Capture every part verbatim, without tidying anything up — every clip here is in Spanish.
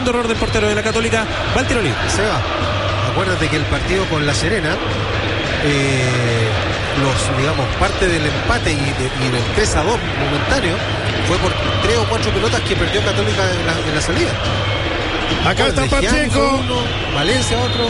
segundo error del portero de la Católica. Va el tiro libre. Seba, acuérdate que el partido con La Serena, eh, los, digamos, parte del empate y, de, y del tres a dos momentáneo fue por tres o cuatro pelotas que perdió Católica en la, en la salida. Acá está Pacheco. Uno, Valencia otro.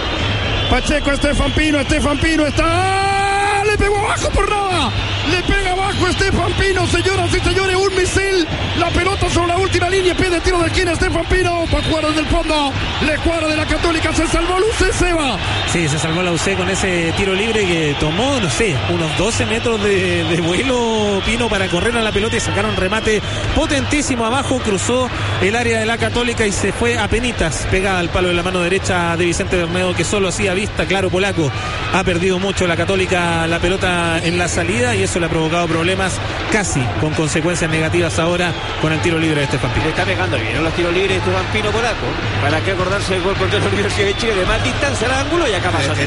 Pacheco, Estefan Pino, Estefan Pino está. Le pegó abajo por nada. Le pega abajo Estefan Pino, señoras y señores, un misil. La pelota sobre la última línea, pie de tiro de esquina. Estefan Pino va a jugar desde el fondo. Le cuadra de la Católica, se salvó la U C, Seba. Sí, se salvó la U C con ese tiro libre que tomó, no sé, unos doce metros de, de vuelo Pino para correr a la pelota y sacar un remate potentísimo abajo. Cruzó el área de la Católica y se fue a penitas, pegada al palo de la mano derecha de Vicente Bermedo, que solo hacía vista, claro, polaco. Ha perdido mucho la Católica la pelota en la salida y eso le ha provocado problemas, casi con consecuencias negativas ahora con el tiro libre de Estefan Pino. Le está pegando bien los tiros libres de Estefan Pino polaco. Para que acordarse del gol contra la Universidad de Chile de más distancia al ángulo y acá pasó a Sí,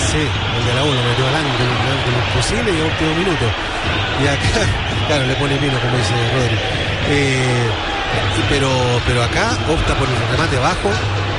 el de la U lo metió al ángulo, un ángulo imposible y a último minuto. Y acá, claro, le pone Pino, como dice Rodri. Eh, pero, pero acá opta por el remate bajo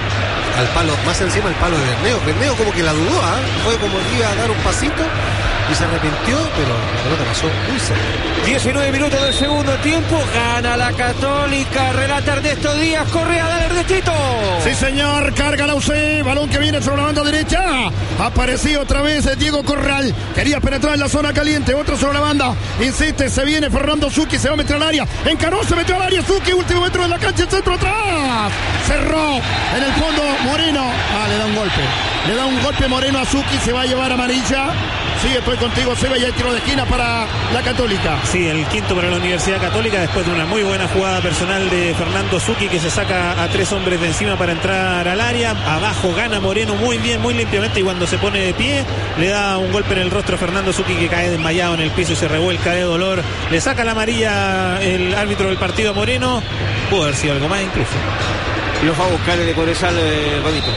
al palo, más encima el palo de Bermeo. Bermeo como que la dudó, ¿eh? Fue como que iba a dar un pasito y se arrepintió, pero la pelota pasó muy cerca. diecinueve minutos del segundo tiempo, gana la Católica, relata Ernesto Díaz, Correa, dale Ernestito. Sí, señor, carga la U C, balón que viene sobre la banda derecha. Apareció otra vez Diego Corral, quería penetrar en la zona caliente, otro sobre la banda, insiste, se viene Fernando Zucchi, se va a meter al área, encaró, se metió al área, Zucchi, último metro de la cancha, el centro atrás, cerró, en el fondo, Moreno, ah, le da un golpe, le da un golpe Moreno a Zucchi, se va a llevar amarilla. Sí, estoy contigo, Seba, y hay tiro de esquina para la Católica. Sí, el quinto para la Universidad Católica después de una muy buena jugada personal de Fernando Zucchi, que se saca a tres hombres de encima para entrar al área. Abajo gana Moreno muy bien, muy limpiamente, y cuando se pone de pie le da un golpe en el rostro a Fernando Zucchi, que cae desmayado en el piso y se revuelca de dolor. Le saca la amarilla el árbitro del partido a Moreno. Pudo haber sido algo más incluso. Y lo fue a buscar el de Corezal, eh, Rodito.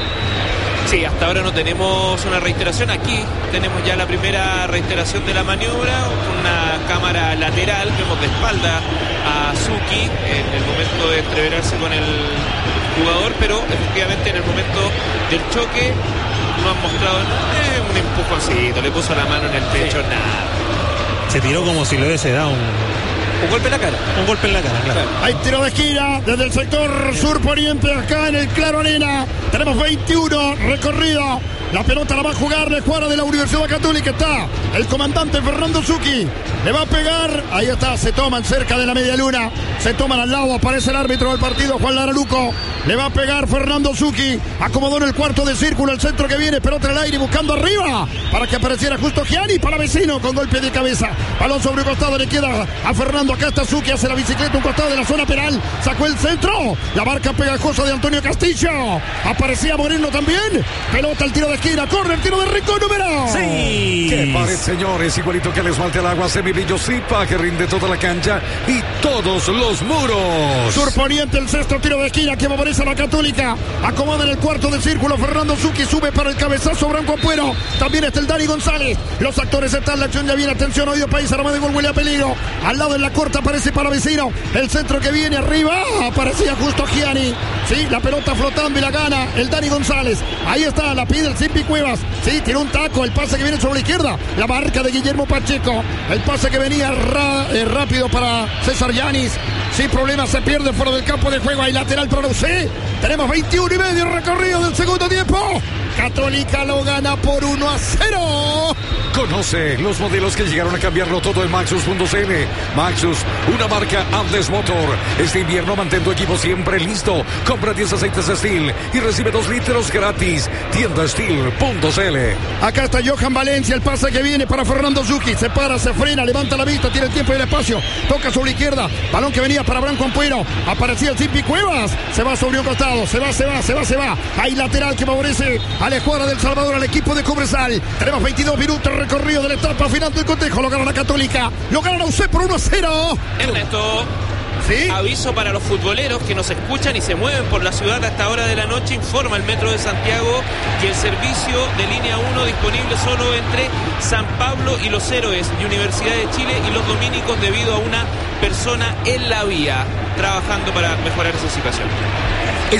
Sí, hasta ahora no tenemos una reiteración. Aquí tenemos ya la primera reiteración de la maniobra, una cámara lateral, vemos de espalda a Zucchi en el momento de entreverarse con el jugador, pero efectivamente en el momento del choque no han mostrado eh, un empujoncito, le puso la mano en el pecho, sí. Nada. Se tiró como si le hubiese dado un... Un golpe en la cara. Un golpe en la cara, claro. Hay tiro de esquina desde el sector sur poniente acá en el Claro Arena. Tenemos veintiuno recorrido. La pelota la va a jugar la escuadra de la Universidad Católica. Está el comandante Fernando Zucchi. Le va a pegar. Ahí está, se toman cerca de la media luna. Se toman al lado. Aparece el árbitro del partido, Juan Laraluco. Le va a pegar Fernando Zucchi. Acomodó en el cuarto de círculo el centro que viene. Pelota en el aire buscando arriba para que apareciera justo Gianni. Para Vecino con golpe de cabeza. Balón sobre un costado. Le queda a Fernando. Acá está Zucchi. Hace la bicicleta un costado de la zona penal. Sacó el centro. La marca pegajosa de Antonio Castillo. Aparecía Moreno también. Pelota al tiro de esquina. Corre el tiro de Rico número. Sí. ¿Qué parece, señores? Igualito que les falte el agua. Semibrillo Zipa que rinde toda la cancha y todos los muros. Surponiente el sexto tiro de esquina que favorece a la Católica. Acomoda en el cuarto de círculo. Fernando Zucchi sube para el cabezazo. Branco Puero. También está el Dani González. Los actores están. La acción ya viene. Atención, oído país. Arma de gol, huele a peligro. Al lado en la corta aparece para Vecino. El centro que viene arriba. Aparecía justo Gianni. Sí, la pelota flotando y la gana el Dani González. Ahí está. La pide el Simpi Cuevas. Sí, tiró un taco. El pase que viene sobre la izquierda. La marca de Guillermo Pacheco. El pase que venía ra, eh, rápido para César Yanis. Sin problema se pierde fuera del campo de juego. Hay lateral para U C. Tenemos veintiuno y medio recorrido del segundo tiempo. Católica lo gana por uno a cero. Conoce los modelos que llegaron a cambiarlo todo en Maxus punto c l. Maxus, una marca Andes Motor. Este invierno mantén tu equipo siempre listo. Compra diez aceites Steel y recibe dos litros gratis. Tienda Steel punto c l. Acá está Johan Valencia, el pase que viene para Fernando Zucchi. Se para, se frena, levanta la vista, tiene el tiempo y el espacio. Toca sobre la izquierda. Balón que venía para Branco Ampuero. Aparecía el Simpi Cuevas. Se va sobre un costado. Se va, se va, se va, se va. Hay lateral que favorece a la escuadra del Salvador, al equipo de Cobresal. Tenemos veintidós minutos recorrido de la etapa final del cotejo. Lo gana la Católica. Lo gana la U C por uno a cero. Ernesto. ¿Sí? Aviso para los futboleros que nos escuchan y se mueven por la ciudad a esta hora de la noche. Informa el Metro de Santiago que el servicio de línea uno disponible solo entre San Pablo y Los Héroes y Universidad de Chile y los dominicos debido a una persona en la vía trabajando para mejorar esa situación.